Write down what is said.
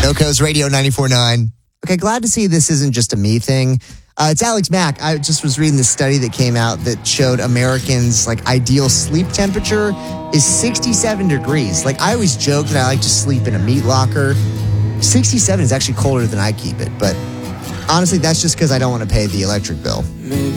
NoCo's Radio 94.9. Okay, glad to see this isn't just a me thing. It's Alex Mack. I just was reading this study that came out that showed Americans' ideal sleep temperature is 67 degrees. I always joke that I like to sleep in a meat locker. 67 is actually colder than I keep it, but honestly, that's just because I don't want to pay the electric bill.